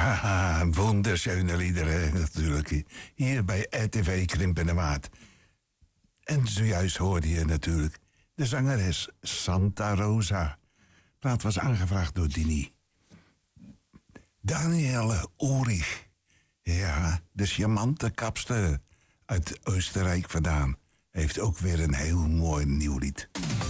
Ja, wunderschöne liederen natuurlijk. Hier bij RTV Krimp en de Maat. En zojuist hoorde je natuurlijk de zangeres Santa Rosa. De plaat was aangevraagd door Dini. Danielle Ulrich. Ja, de charmante kapster uit Oostenrijk vandaan. Heeft ook weer een heel mooi nieuw lied.